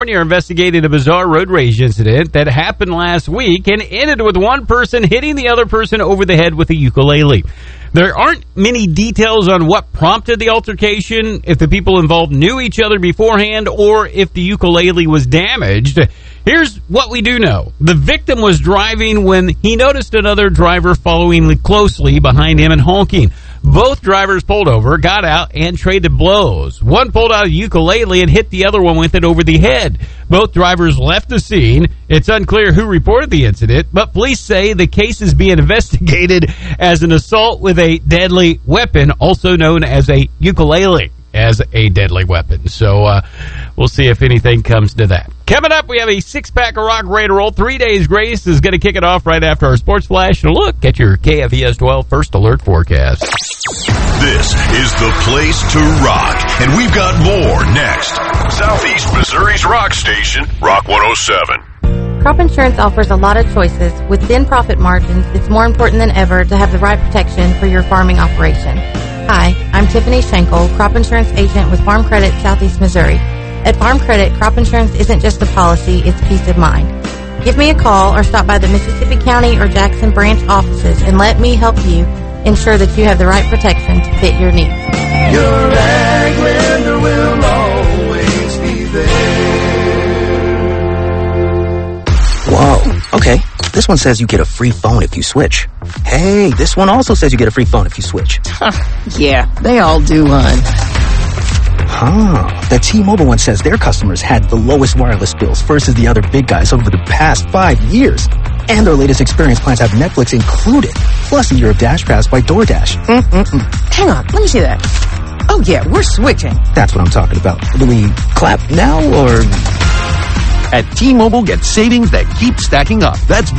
California are investigating a bizarre road rage incident that happened last week and ended with one person hitting the other person over the head with a ukulele. There aren't many details on what prompted the altercation, if the people involved knew each other beforehand, or if the ukulele was damaged. Here's what we do know. The victim was driving when he noticed another driver following closely behind him and honking. Both drivers pulled over, got out, and traded blows. One pulled out a ukulele and hit the other one with it over the head. Both drivers left the scene. It's unclear who reported the incident, but police say the case is being investigated as an assault with a deadly weapon, also known as a ukulele, as a deadly weapon. So we'll see if anything comes to that. Coming up, we have a six-pack of rock ready to roll. 3 Days Grace is going to kick it off right after our sports flash. And a look at your KFES 12 First Alert forecast. This is the place to rock, and we've got more next. Southeast Missouri's rock station, Rock 107. Crop insurance offers a lot of choices. With thin profit margins, it's more important than ever to have the right protection for your farming operation. Hi, I'm Tiffany Schenkel, crop insurance agent with Farm Credit Southeast Missouri. At Farm Credit, crop insurance isn't just a policy, it's peace of mind. Give me a call or stop by the Mississippi County or Jackson branch offices and let me help you ensure that you have the right protection to fit your needs. Your ag lender will always be there. Whoa, okay. This one says you get a free phone if you switch. Hey, this one also says you get a free phone if you switch. Yeah, they all do, hon. The T-Mobile one says their customers had the lowest wireless bills versus the other big guys over the past 5 years. And their latest experience plans have Netflix included, plus a year of Dash Pass by DoorDash. Hang on, let me see that. Oh, yeah, we're switching. That's what I'm talking about. Do we clap now, or... At T-Mobile, get savings that keep stacking up. That's